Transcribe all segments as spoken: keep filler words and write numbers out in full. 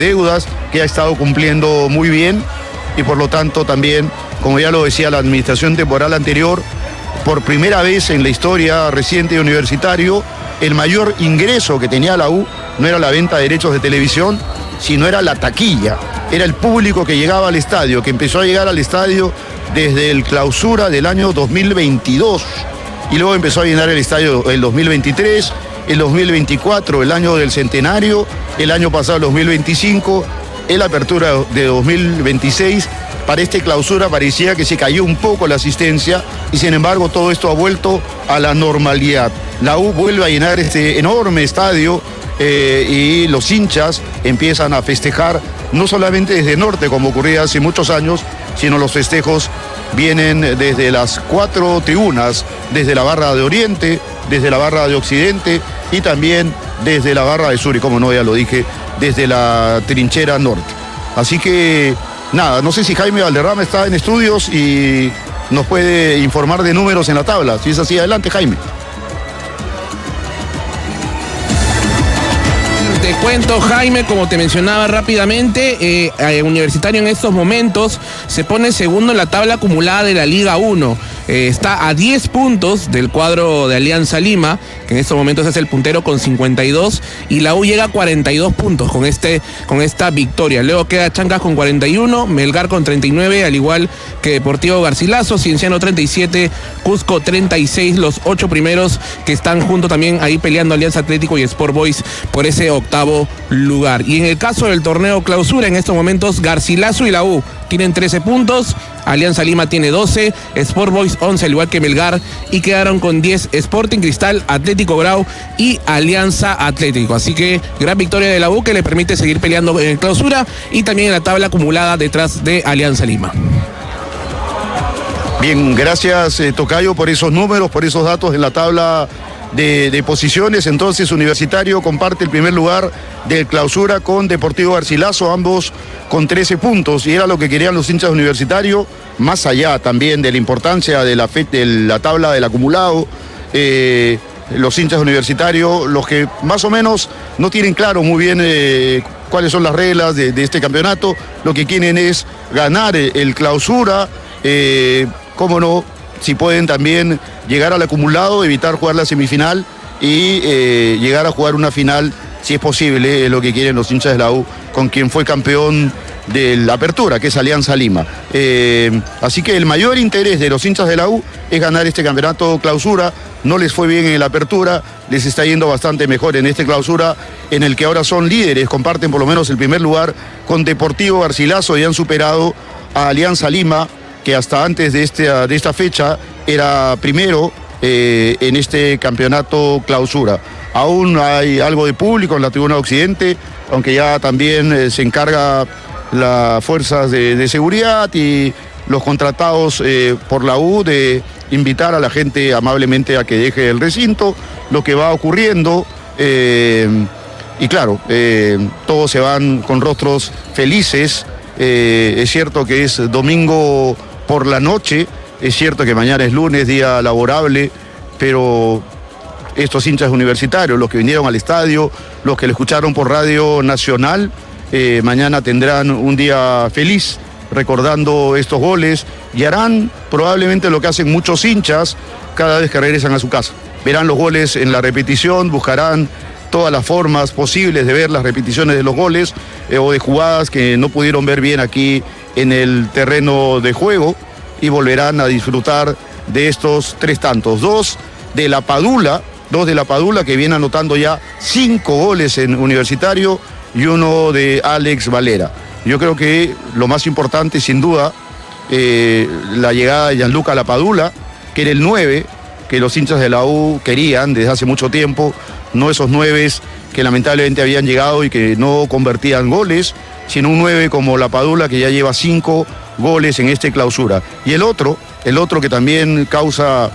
deudas, que ha estado cumpliendo muy bien y por lo tanto también, como ya lo decía la administración temporal anterior, por primera vez en la historia reciente de Universitario, el mayor ingreso que tenía la U no era la venta de derechos de televisión, sino era la taquilla, era el público que llegaba al estadio, que empezó a llegar al estadio desde el clausura del año dos mil veintidós y luego empezó a llenar el estadio el dos mil veintitrés, el dos mil veinticuatro, el año del centenario, el año pasado el dos mil veinticinco, la apertura de dos mil veintiséis. Para esta clausura parecía que se cayó un poco la asistencia y sin embargo todo esto ha vuelto a la normalidad. La U vuelve a llenar este enorme estadio eh, y los hinchas empiezan a festejar no solamente desde norte como ocurría hace muchos años, sino los festejos vienen desde las cuatro tribunas, desde la barra de oriente, desde la barra de occidente y también desde la barra de sur y como no ya lo dije, desde la trinchera norte. Así que nada, no sé si Jaime Valderrama está en estudios y nos puede informar de números en la tabla. Si es así, adelante, Jaime. Te cuento, Jaime, como te mencionaba rápidamente, eh, eh, Universitario en estos momentos se pone segundo en la tabla acumulada de la Liga uno. Eh, está a diez puntos del cuadro de Alianza Lima, que en estos momentos es el puntero con cincuenta y dos, y la U llega a cuarenta y dos puntos con, este, con esta victoria. Luego queda Chancas con cuarenta y uno, Melgar con treinta y nueve, al igual que Deportivo Garcilaso, Cienciano treinta y siete, Cusco treinta y seis, los ocho primeros que están junto también ahí peleando Alianza Atlético y Sport Boys por ese octavo lugar. Y en el caso del torneo clausura, en estos momentos Garcilaso y la U tienen trece puntos, Alianza Lima tiene doce, Sport Boys once, al igual que Melgar, y quedaron con diez Sporting Cristal, Atlético Grau y Alianza Atlético. Así que gran victoria de la U que le permite seguir peleando en clausura y también en la tabla acumulada detrás de Alianza Lima. Bien, gracias eh, Tocayo por esos números, por esos datos en la tabla de, de posiciones. Entonces Universitario comparte el primer lugar del clausura con Deportivo Garcilaso, ambos con trece puntos, y era lo que querían los hinchas de Universitario, más allá también de la importancia de la, fe, de la tabla del acumulado. Eh, los hinchas de Universitario, los que más o menos no tienen claro muy bien eh, cuáles son las reglas de, de este campeonato, lo que quieren es ganar el, el clausura, eh, cómo no, si pueden también llegar al acumulado, evitar jugar la semifinal y eh, llegar a jugar una final, si es posible, es lo que quieren los hinchas de la U, con quien fue campeón de la apertura, que es Alianza Lima. Eh, así que el mayor interés de los hinchas de la U es ganar este campeonato clausura. No les fue bien en la apertura, les está yendo bastante mejor en este clausura, en el que ahora son líderes, comparten por lo menos el primer lugar con Deportivo Garcilaso y han superado a Alianza Lima, que hasta antes de, este, de esta fecha era primero eh, en este campeonato clausura. Aún hay algo de público en la tribuna occidente, aunque ya también eh, se encarga las fuerzas de, de seguridad y los contratados eh, por la U de invitar a la gente amablemente a que deje el recinto, lo que va ocurriendo, eh, y claro, eh, todos se van con rostros felices. Eh, es cierto que es domingo por la noche, es cierto que mañana es lunes, día laborable, pero estos hinchas universitarios, los que vinieron al estadio, los que lo escucharon por Radio Nacional, eh, mañana tendrán un día feliz recordando estos goles y harán probablemente lo que hacen muchos hinchas cada vez que regresan a su casa. Verán los goles en la repetición, buscarán todas las formas posibles de ver las repeticiones de los goles eh, o de jugadas que no pudieron ver bien aquí en el terreno de juego y volverán a disfrutar de estos tres tantos. Dos de la Padula, dos de la Padula que viene anotando ya cinco goles en Universitario y uno de Alex Valera. Yo creo que lo más importante, sin duda, eh, la llegada de Gianluca Lapadula, que era el nueve que los hinchas de la U querían desde hace mucho tiempo, no esos nueves que lamentablemente habían llegado y que no convertían goles, sino un nueve como Lapadula que ya lleva cinco goles en este clausura. Y el otro, el otro que también causa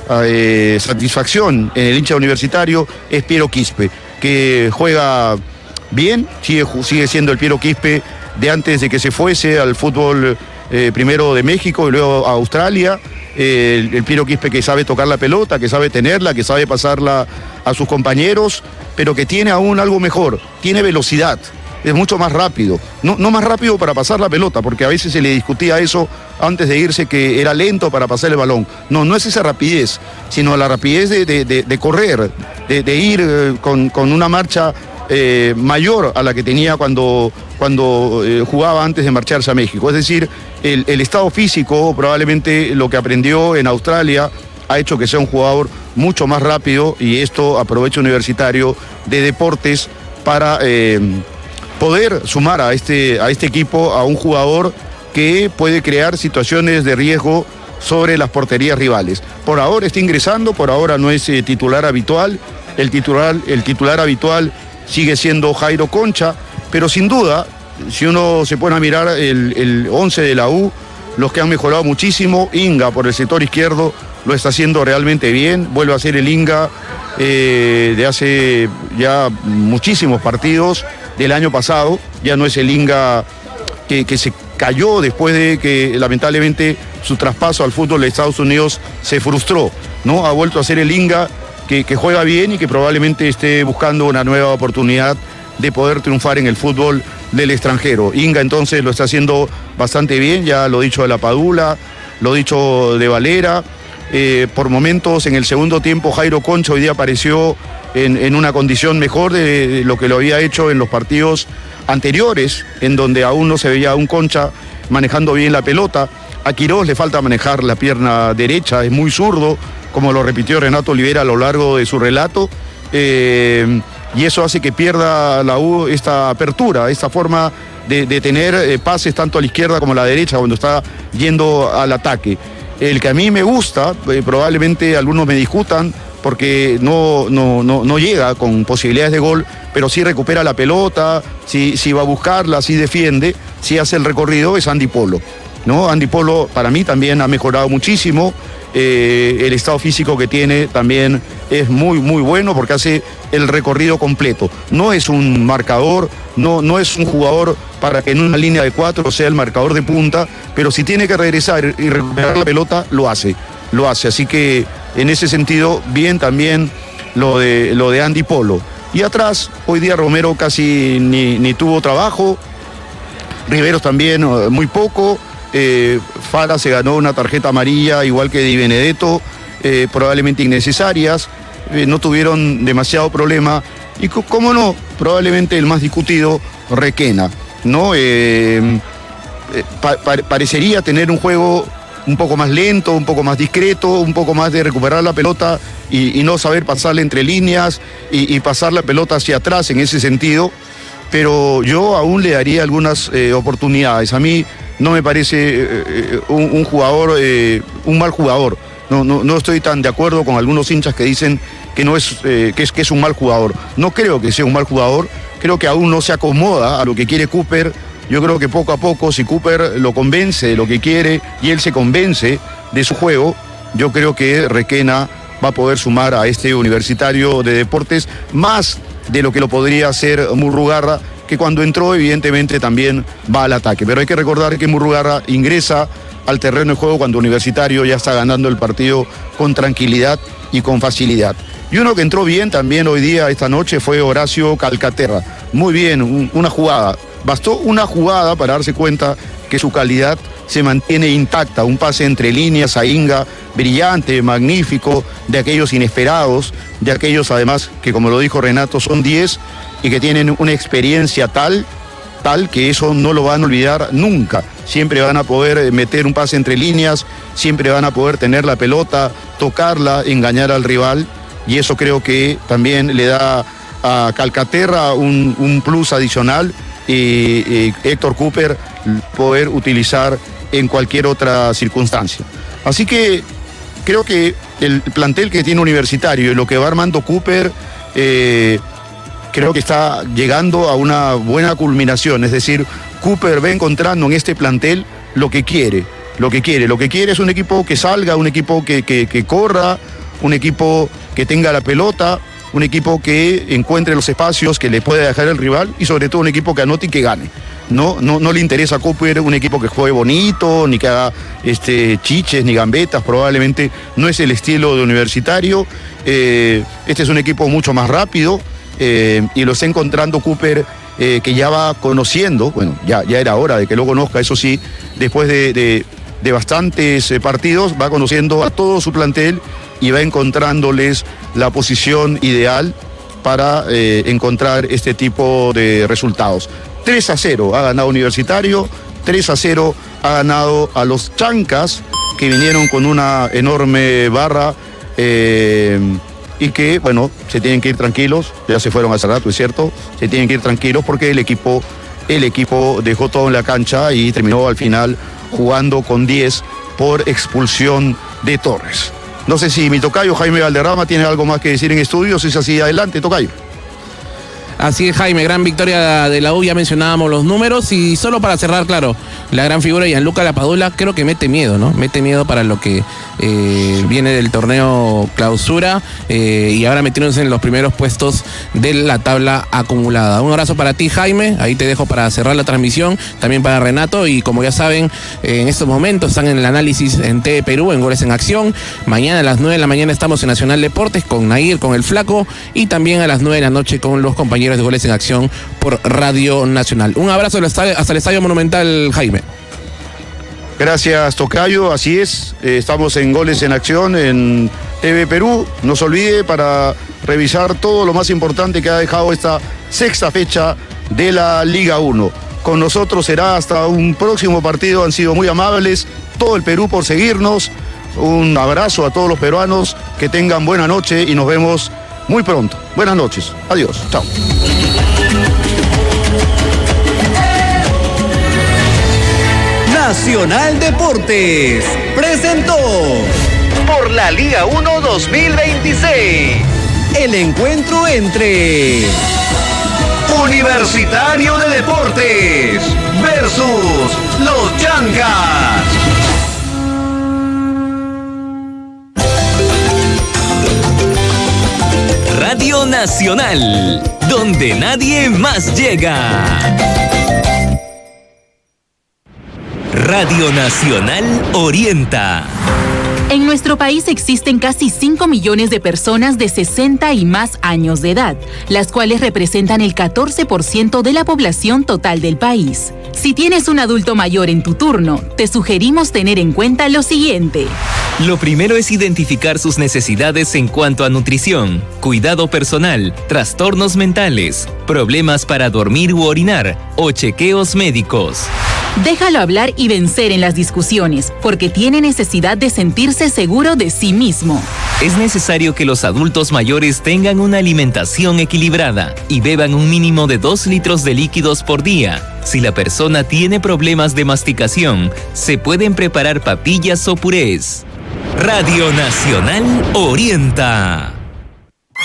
eh, satisfacción en el hincha universitario es Piero Quispe, que juega bien, sigue, sigue siendo el Piero Quispe de antes de que se fuese al fútbol eh, primero de México y luego a Australia. Eh, el, el Piero Quispe que sabe tocar la pelota, que sabe tenerla, que sabe pasarla a sus compañeros, pero que tiene aún algo mejor, tiene velocidad. es mucho más rápido. No, no más rápido para pasar la pelota, porque a veces se le discutía eso antes de irse, que era lento para pasar el balón. No, no es esa rapidez, sino la rapidez de, de, de, de correr, de, de ir eh, con, con una marcha eh, mayor a la que tenía cuando, cuando eh, jugaba antes de marcharse a México. Es decir, el, el estado físico, probablemente lo que aprendió en Australia, ha hecho que sea un jugador mucho más rápido, y esto aprovecha Universitario de Deportes para eh, poder sumar a este, a este equipo a un jugador que puede crear situaciones de riesgo sobre las porterías rivales. Por ahora está ingresando, por ahora no es eh, titular habitual, el titular, el titular habitual sigue siendo Jairo Concha, pero sin duda, si uno se pone a mirar el, el once de la U, los que han mejorado muchísimo, Inga por el sector izquierdo lo está haciendo realmente bien, vuelve a ser el Inga eh, de hace ya muchísimos partidos del año pasado, ya no es el Inga que, que se cayó después de que lamentablemente su traspaso al fútbol de Estados Unidos se frustró, ¿no? Ha vuelto a ser el Inga que, que juega bien y que probablemente esté buscando una nueva oportunidad de poder triunfar en el fútbol del extranjero. Inga entonces lo está haciendo bastante bien, ya lo dicho de la Padula, lo dicho de Valera. Eh, por momentos en el segundo tiempo Jairo Concha hoy día apareció en, en una condición mejor de, de lo que lo había hecho en los partidos anteriores, en donde aún no se veía a un Concha manejando bien la pelota. A Quirós le falta manejar la pierna derecha, es muy zurdo, como lo repitió Renato Olivera a lo largo de su relato, eh, y eso hace que pierda la U esta apertura, esta forma de, de tener eh, pases tanto a la izquierda como a la derecha cuando está yendo al ataque. El que a mí me gusta, eh, probablemente algunos me discutan, porque no, no, no, no llega con posibilidades de gol, pero sí recupera la pelota, sí, sí va a buscarla, sí defiende, sí hace el recorrido, es Andy Polo, ¿no? Andy Polo para mí también ha mejorado muchísimo, eh, el estado físico que tiene también es muy, muy bueno, porque hace el recorrido completo. No es un marcador, no, no es un jugador para que en una línea de cuatro sea el marcador de punta, pero si tiene que regresar y recuperar la pelota, lo hace, lo hace. Así que en ese sentido, bien también lo de, lo de Andy Polo. Y atrás, hoy día Romero casi ni, ni tuvo trabajo, Riveros también muy poco, eh, Fara se ganó una tarjeta amarilla, igual que Di Benedetto, eh, probablemente innecesarias, eh, no tuvieron demasiado problema, y cómo no, probablemente el más discutido, Requena, ¿no? Eh, eh, pa pa parecería tener un juego un poco más lento, un poco más discreto, un poco más de recuperar la pelota y, y no saber pasarle entre líneas y, y pasar la pelota hacia atrás en ese sentido, pero yo aún le daría algunas eh, oportunidades. A mí no me parece eh, un, un jugador, eh, un mal jugador. No, no, no estoy tan de acuerdo con algunos hinchas que dicen que, no es, eh, que, es, que es un mal jugador. No creo que sea un mal jugador, creo que aún no se acomoda a lo que quiere Cooper. Yo creo que poco a poco, si Cooper lo convence de lo que quiere y él se convence de su juego, yo creo que Requena va a poder sumar a este Universitario de Deportes más de lo que lo podría hacer Murrugarra, que cuando entró evidentemente también va al ataque. Pero hay que recordar que Murrugarra ingresa al terreno de juego cuando Universitario ya está ganando el partido con tranquilidad y con facilidad. Y uno que entró bien también hoy día, esta noche, fue Horacio Calcaterra. Muy bien, un, una jugada. Bastó una jugada para darse cuenta que su calidad se mantiene intacta. Un pase entre líneas a Inga, brillante, magnífico, de aquellos inesperados, de aquellos además que, como lo dijo Renato, son diez y que tienen una experiencia tal, tal que eso no lo van a olvidar nunca. Siempre van a poder meter un pase entre líneas, siempre van a poder tener la pelota, tocarla, engañar al rival, y eso creo que también le da a Calcaterra un, un plus adicional, y, y Héctor Cooper poder utilizar en cualquier otra circunstancia. Así que creo que el plantel que tiene Universitario y lo que va armando Cooper, eh, creo que está llegando a una buena culminación. Es decir, Cooper va encontrando en este plantel lo que quiere, lo que quiere. Lo que quiere es un equipo que salga, un equipo que, que, que corra, un equipo que tenga la pelota, un equipo que encuentre los espacios que le puede dejar el rival y sobre todo un equipo que anote y que gane. No, no, no le interesa a Cooper un equipo que juegue bonito, ni que haga este, chiches, ni gambetas, probablemente no es el estilo de Universitario. Eh, este es un equipo mucho más rápido, eh, y lo está encontrando Cooper eh, que ya va conociendo, bueno, ya, ya era hora de que lo conozca, eso sí, después de, de, de bastantes eh, partidos, va conociendo a todo su plantel y va encontrándoles la posición ideal para eh, encontrar este tipo de resultados. tres a cero ha ganado Universitario, tres a cero ha ganado a los Chancas, que vinieron con una enorme barra eh, y que, bueno, se tienen que ir tranquilos, ya se fueron hace rato, es cierto, se tienen que ir tranquilos porque el equipo, el equipo dejó todo en la cancha y terminó al final jugando con diez por expulsión de Torres. No sé si mi tocayo Jaime Valderrama tiene algo más que decir en estudios, si es así, adelante, tocayo. Así es, Jaime, gran victoria de la U, ya mencionábamos los números y solo para cerrar, claro, la gran figura de Gianluca Lapadula creo que mete miedo, ¿no? Mete miedo para lo que eh, viene del torneo clausura eh, y ahora metiéndose en los primeros puestos de la tabla acumulada. Un abrazo para ti, Jaime, ahí te dejo para cerrar la transmisión, también para Renato y como ya saben, eh, en estos momentos están en el análisis en T V Perú, en Goles en Acción. Mañana a las nueve de la mañana estamos en Nacional Deportes con Nair, con el Flaco y también a las nueve de la noche con los compañeros de Goles en Acción por Radio Nacional. Un abrazo hasta el Estadio Monumental, Jaime. Gracias, tocayo, así es, eh, estamos en Goles en Acción en T V Perú. No se olvide para revisar todo lo más importante que ha dejado esta sexta fecha de la Liga uno. Con nosotros será hasta un próximo partido, han sido muy amables todo el Perú por seguirnos. Un abrazo a todos los peruanos, que tengan buena noche y nos vemos muy pronto. Buenas noches. Adiós. Chao. Nacional Deportes presentó por la Liga uno dos mil veintiséis el encuentro entre Universitario de Deportes versus los Chancas. Radio Nacional, donde nadie más llega. Radio Nacional orienta. En nuestro país existen casi cinco millones de personas de sesenta y más años de edad, las cuales representan el catorce por ciento de la población total del país. Si tienes un adulto mayor en tu turno, te sugerimos tener en cuenta lo siguiente. Lo primero es identificar sus necesidades en cuanto a nutrición, cuidado personal, trastornos mentales, problemas para dormir u orinar o chequeos médicos. Déjalo hablar y vencer en las discusiones, porque tiene necesidad de sentirse seguro de sí mismo. Es necesario que los adultos mayores tengan una alimentación equilibrada y beban un mínimo de dos litros de líquidos por día. Si la persona tiene problemas de masticación, se pueden preparar papillas o purés. Radio Nacional orienta.